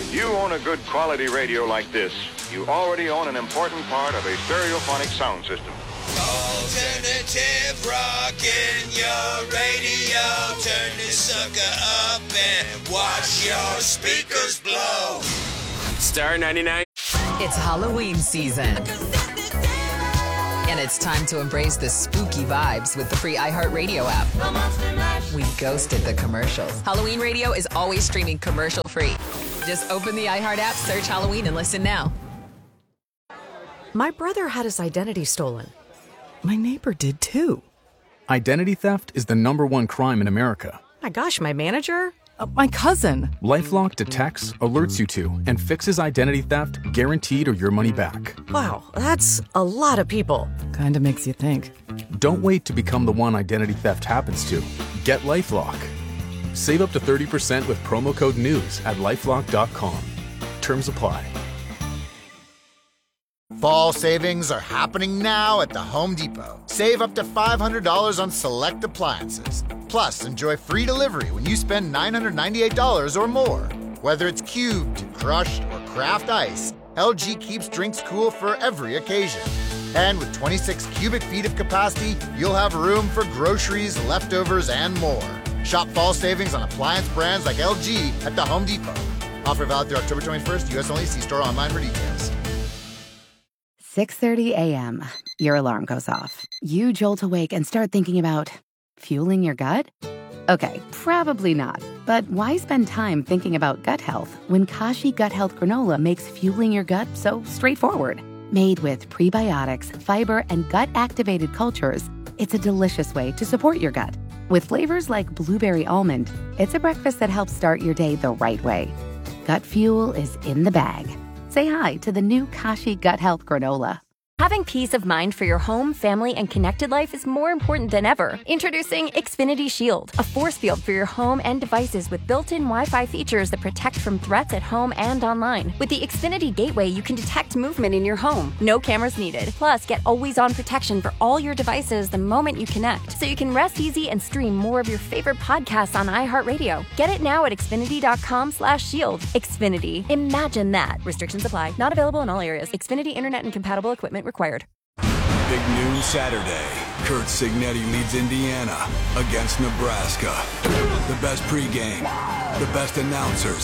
You own a good quality radio like this. You already own an important part of a stereophonic sound system. Alternative rock in your radio. Turn this sucker up and watch your speakers blow. Star 99. It's Halloween season. And it's time to embrace the spooky vibes with the free iHeartRadio app. We ghosted the commercials. Halloween radio is always streaming commercial free. Just open the iHeart app, search Halloween, and listen now. My brother had his identity stolen. My neighbor did too. Identity theft is the #1 crime in America. My gosh, my manager? My cousin. LifeLock detects, alerts you to, and fixes identity theft guaranteed or your money back. Wow, that's a lot of people. Kinda makes you think. Don't wait to become the one identity theft happens to. Get LifeLock. Save up to 30% with promo code NEWS at LifeLock.com. Terms apply. Fall savings are happening now at the Home Depot. Save up to $500 on select appliances. Plus, enjoy free delivery when you spend $998 or more. Whether it's cubed, crushed, or craft ice, LG keeps drinks cool for every occasion. And with 26 cubic feet of capacity, you'll have room for groceries, leftovers, and more. Shop fall savings on appliance brands like LG at the Home Depot. Offer valid through October 21st, U.S. only. See store online for details. 6:30 a.m. Your alarm goes off. You jolt awake and start thinking about fueling your gut? Okay, probably not. But why spend time thinking about gut health when Kashi Gut Health Granola makes fueling your gut so straightforward? Made with prebiotics, fiber, and gut-activated cultures, it's a delicious way to support your gut. With flavors like blueberry almond, it's a breakfast that helps start your day the right way. Gut fuel is in the bag. Say hi to the new Kashi Gut Health Granola. Having peace of mind for your home, family, and connected life is more important than ever. Introducing Xfinity Shield, a force field for your home and devices with built-in Wi-Fi features that protect from threats at home and online. With the Xfinity Gateway, you can detect movement in your home. No cameras needed. Plus, get always-on protection for all your devices the moment you connect, so you can rest easy and stream more of your favorite podcasts on iHeartRadio. Get it now at Xfinity.com/shield. Xfinity. Imagine that. Restrictions apply. Not available in all areas. Xfinity Internet and compatible equipment required. Big noon Saturday. Kurt Signetti leads Indiana against Nebraska. The best pregame, the best announcers.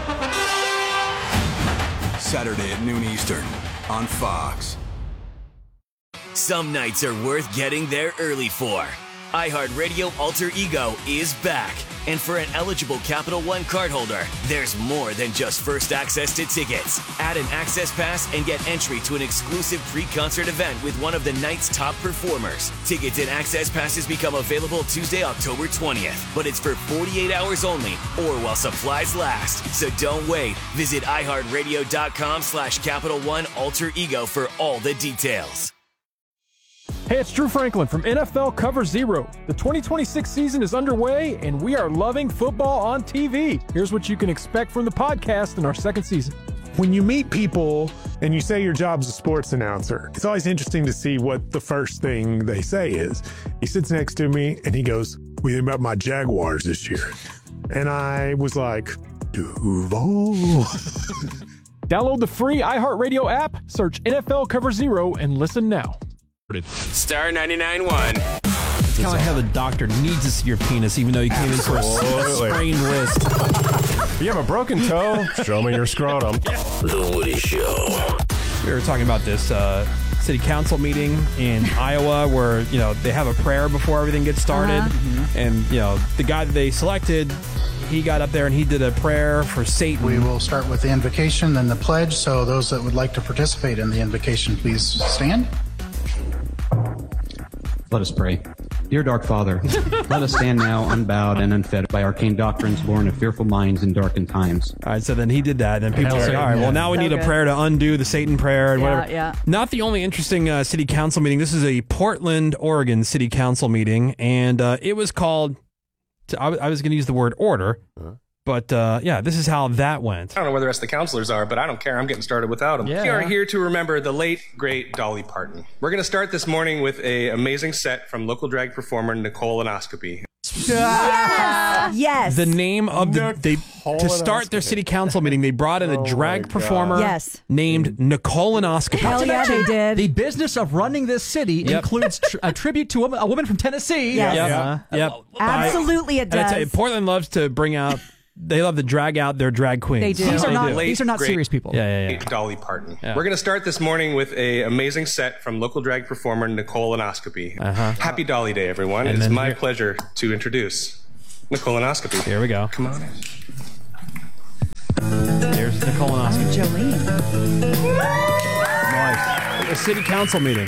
Saturday at noon Eastern on Fox. Some nights are worth getting there early for. iHeartRadio Alter Ego is back. And for an eligible Capital One cardholder, there's more than just first access to tickets. Add an access pass and get entry to an exclusive pre-concert event with one of the night's top performers. Tickets and access passes become available Tuesday, October 20th. But it's for 48 hours only or while supplies last. So don't wait. Visit iHeartRadio.com/Capital One Alter Ego for all the details. Hey, it's Drew Franklin from NFL Cover Zero. The 2026 season is underway, and we are loving football on TV. Here's what you can expect from the podcast in our second season. When you meet people and you say your job's a sports announcer, it's always interesting to see what the first thing they say is. He sits next to me, and he goes, "What do you think about my Jaguars this year?" And I was like, Duval. Download the free iHeartRadio app, search NFL Cover Zero, and listen now. Star 99.1. It's kind of like how the doctor needs to see your penis, even though you came in for a sprained wrist. You have a broken toe? Show me your scrotum. The Woody Show. We were talking about this city council meeting in Iowa where, they have a prayer before everything gets started. And, the guy that they selected, he got up there and he did a prayer for Satan. We will start with the invocation, then the pledge. So those that would like to participate in the invocation, please stand. Let us pray. Dear Dark Father, let us stand now unbowed and unfed by arcane doctrines born of fearful minds in darkened times. All right, so then he did that, and people say, all right, well, now we need a prayer to undo the Satan prayer and whatever. Yeah. Not the only interesting city council meeting. This is a Portland, Oregon city council meeting, and it was called, I was going to use the word order, but this is how that went. I don't know where the rest of the counselors are, but I don't care. I'm getting started without them. Yeah. We are here to remember the late, great Dolly Parton. We're going to start this morning with an amazing set from local drag performer Nicole Anoscopy. Yes! Yes. The name of to start their city council meeting, they brought in a drag performer named Nicolonoscopy. Hell yeah, they did. The business of running this city includes a tribute to a woman from Tennessee. Yes. Yep. Absolutely, it And I tell you, does. Portland loves to bring out. They love to drag out their drag queens. They do. These are not Great serious people. Yeah. Dolly Parton. Yeah. We're going to start this morning with an amazing set from local drag performer Nicolonoscopy. Happy Dolly Day, everyone. And It is then my pleasure to introduce Nicolonoscopy. Here we go. Come on in. There's the colonoscopy. Jolene. Nice. The city council meeting.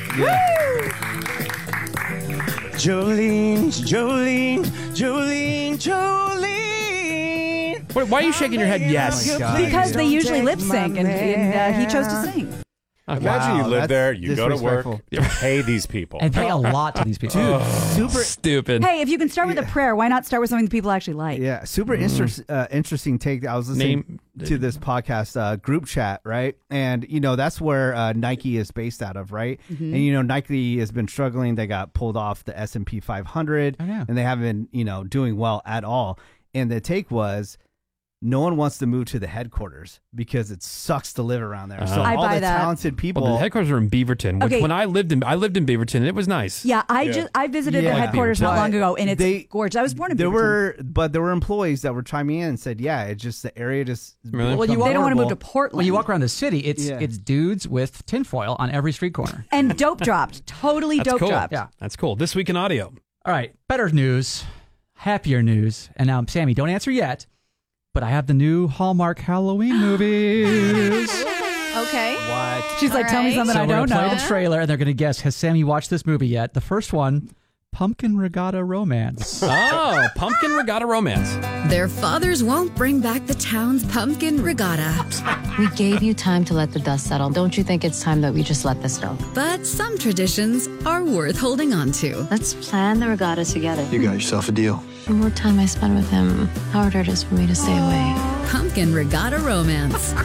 Jolene. Why are you shaking your head? Yes. Because they usually lip sync, and he chose to sing. Imagine you live there, you go to work, disrespectful. you pay these people. And pay a lot to these people. Dude, Super stupid. Hey, if you can start with a prayer, why not start with something that people actually like? Yeah, super interesting take. I was listening to this podcast, Group Chat, right? And, that's where Nike is based out of, right? Mm-hmm. And, Nike has been struggling. They got pulled off the S&P 500, and they haven't been, doing well at all. And the take was, no one wants to move to the headquarters because it sucks to live around there. So I all buy the that. talented people. Well, the headquarters are in Beaverton. Which Okay. when I lived in Beaverton, it was nice. Yeah, I visited the headquarters not long ago, and it's gorgeous. I was born in Beaverton. There were employees that were chiming in and said, it's just the area just. Really? Well, They don't want to move to Portland. When you walk around the city, it's dudes with tinfoil on every street corner. And dope dropped. Totally That's dope cool. dropped. Yeah. That's cool. This week in audio. All right, better news, happier news. And now, Sammy, don't answer yet, but I have the new Hallmark Halloween movies. Okay. What? She's like, tell me something So I we're don't gonna know. play the trailer, and they're going to guess, has Sammy watched this movie yet? The first one, Pumpkin Regatta Romance. Oh, Pumpkin Regatta Romance. Their fathers won't bring back the town's pumpkin regatta. We gave you time to let the dust settle. Don't you think it's time that we just let this go? But some traditions are worth holding on to. Let's plan the regatta together. You got yourself a deal. The more time I spend with him, the harder it is for me to stay away. Pumpkin Regatta Romance.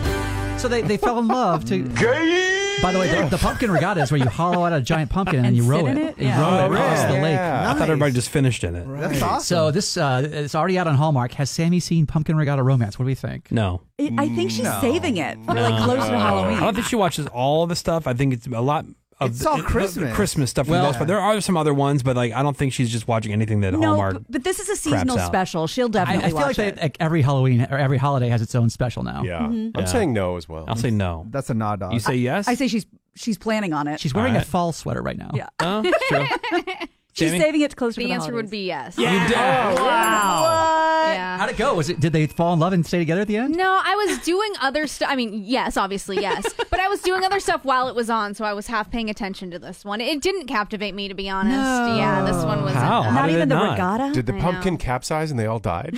So they fell in love to. By the way, the pumpkin regatta is where you hollow out a giant pumpkin and you sit row in it. it? You Yeah. row it across the lake. I thought everybody just finished in it. That's awesome. So this it's already out on Hallmark. Has Sammy seen Pumpkin Regatta Romance? What do we think? No. I think she's saving it for like close to Halloween. I don't think she watches all of the stuff. I think it's a lot of It's all Christmas. Christmas stuff for the most part. There are some other ones, but I don't think she's just watching anything that Hallmark. but this is a seasonal craps out. special. She'll I definitely feel watch like it. every Halloween or every holiday has its own special now. Yeah. Mhm. I'm saying no as well. I'll say no. That's a nod dog. You say yes? I say she's planning on it. She's wearing All a right. fall sweater right now. Yeah. Oh, true. She's Sammy? saving it closer to The the answer would holidays. be yes. You did. Wow. Yeah. How'd it go? Did they fall in love and stay together at the end? No, I was doing other stuff. I mean, yes, obviously, yes. But I was doing other stuff while it was on, so I was half paying attention to this one. It didn't captivate me, to be honest. No. Yeah, this one was How? How Not did even it the not? regatta. Did the I pumpkin know. capsize and they all died?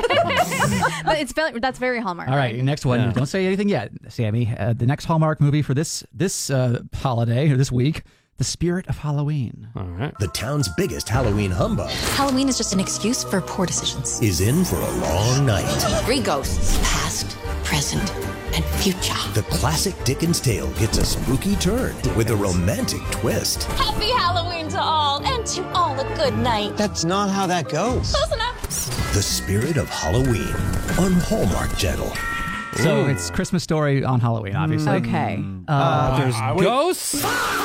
But that's very Hallmark. All right, next one. Yeah. Don't say anything yet, Sammy. The next Hallmark movie for this holiday or this week, The Spirit of Halloween. All right. The town's biggest Halloween humbug Halloween is just an excuse for poor decisions. is in for a long night. 3 ghosts, past, present, and future. The classic Dickens tale gets a spooky turn with a romantic twist. Happy Halloween to all, and to all a good night. That's not how that goes. Close enough. The Spirit of Halloween on Hallmark Channel. So it's Christmas Story on Halloween, obviously. Okay. There's ghosts.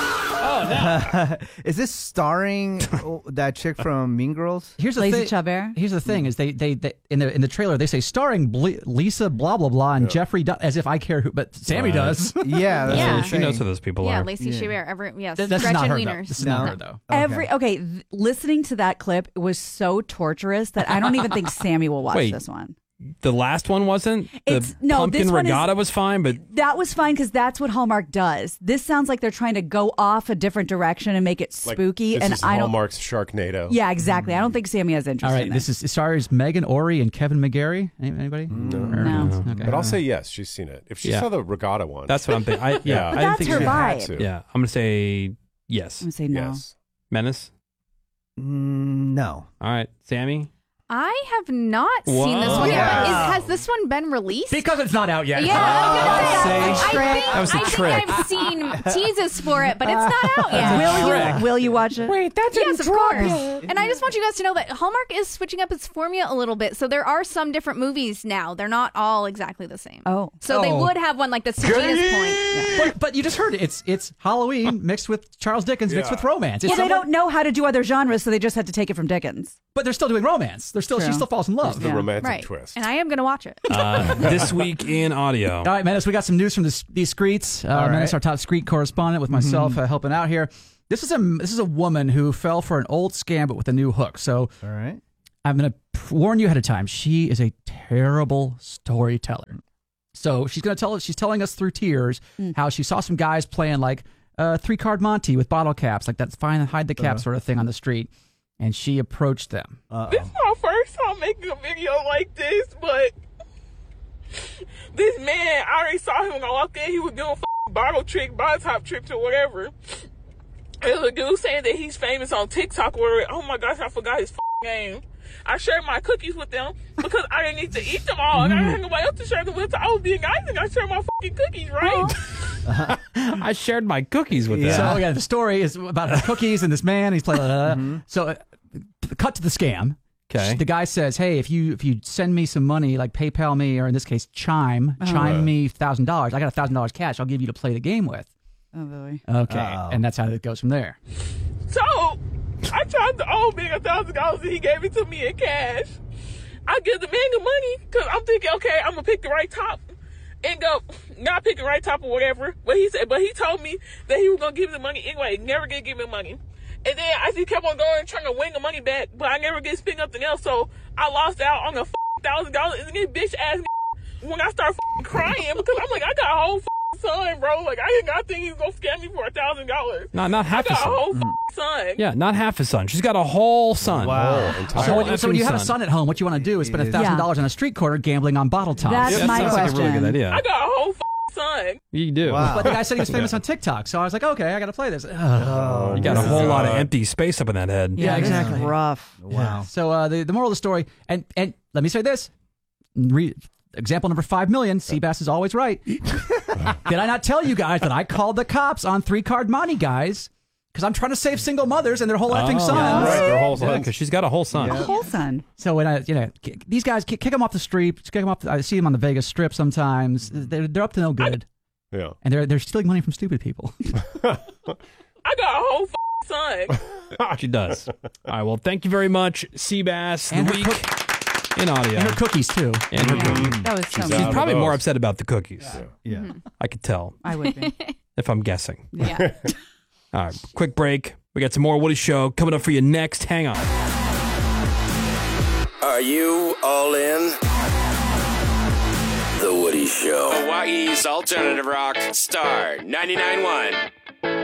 Is this starring that chick from Mean Girls? Here's the Lacey thing. Chabert? Here's the thing: is they in the trailer they say starring Lisa blah blah blah and Jeffrey as if I care who, but Sammy does. Yeah, that's Yeah. what I'm She knows saying. who those people Yeah, are. Lacey Chabert. Yes, That's Gretchen not her. Though. Wieners. This is not her though. Listening to that clip was so torturous that I don't even think Sammy will watch Wait. this one. The last one wasn't. It's- The no, Pumpkin this one is- Regatta was fine, but That was fine because that's what Hallmark does. This sounds like they're trying to go off a different direction and make it spooky. This and is I don't. Hallmark's Sharknado. Yeah, exactly. I don't think Sammy has interest. All right, in this is it stars Megan Ori and Kevin McGarry. Anybody? No. Okay. But I'll say yes, she's seen it. If she Yeah. saw the regatta one. that's what I'm thinking. I But didn't that's think her she vibe. had to. Yeah, I'm gonna say yes. I'm gonna say no. Yes. Menace. No. All right, Sammy. I have not seen this one yet. Yeah. Has this one been released? Because it's not out yet. Yeah, That was the I trick. think I've seen teases for it, but it's not out yet. Will you watch it? Wait, that's yes, of course. And I just want you guys to know that Hallmark is switching up its formula a little bit. So there are some different movies now. They're not all exactly the same. Oh, so they would have one like that's to Gina's point. But you just heard it. It's Halloween mixed with Charles Dickens mixed with romance. Well, they don't know how to do other genres, so they just had to take it from Dickens. But they're still doing romance. She still falls in love. It's the romantic twist. And I am going to watch it. This week in audio. All right, Menace, we got some news from these streets. Menace, our top street correspondent, with myself helping out here. This is a woman who fell for an old scam, but with a new hook. So, all right, I'm going to warn you ahead of time. She is a terrible storyteller. So she's telling us through tears how she saw some guys playing like 3-card Monte with bottle caps, like that find and hide the cap sort of thing on the street. And she approached them. This is my first time making a video like this, but this man, I already saw him when I walked in. He was doing bottle top tricks or whatever. There's a dude saying that he's famous on TikTok or oh my gosh, I forgot his name. I shared my cookies with them because I didn't need to eat them all. And I didn't have nobody else to share them with. So I was being nice and I shared my cookies, right? I shared my cookies with them. So the story is about the cookies and this man. He's playing. So cut to the scam. Okay. The guy says, "Hey, if you send me some money, like PayPal me, or in this case, Chime me $1,000. I got $1,000 cash. I'll give you to play the game with." Oh boy. Okay, and that's how it goes from there. So I tried to owe me $1,000 and he gave it to me in cash. I give the man the money because I'm thinking, okay, I'm gonna pick the right top and go not pick the right top or whatever. But he told me that he was gonna give me the money anyway. Never gonna give me money. And then I just kept on going trying to win the money back, but I never get spent nothing else. So I lost out on the $1,000 and this bitch asked me when I start crying because I'm like, I got a whole son, bro. Like I did not think he was gonna scam me for $1,000. Not half I a got son. a whole son. Yeah, not half a son. She's got a whole son. Wow. So when you have a son at home, what you want to do is spend $1,000 on a street corner gambling on bottle tops. That's my sounds question. like a really good idea. I got a whole son. You do. Wow. But the guy said he was famous on TikTok, so I was like, okay, I got to play this. You got a whole lot of empty space up in that head. Yeah, exactly. This is rough. Wow. So the moral of the story, and let me say this. Example number 5 million, Seabass is always right. Did I not tell you guys that I called the cops on 3-card Monte guys? Because I'm trying to save single mothers and their whole effing sons. Right, their whole son. Because she's got a whole son. A whole son. So when these guys kick them off the street, kick them off. I see them on the Vegas Strip sometimes. They're up to no good. Yeah, and they're stealing money from stupid people. I got a whole son. She does. All right. Well, thank you very much, Seabass. And the week in audio. And her cookies too. And her cookies. That was so She's probably more upset about the cookies. Yeah. I could tell. I would be. If I'm guessing. Yeah. All right, quick break. We got some more Woody Show coming up for you next. Hang on. Are you all in? The Woody Show. Hawaii's alternative rock, Star 99.1.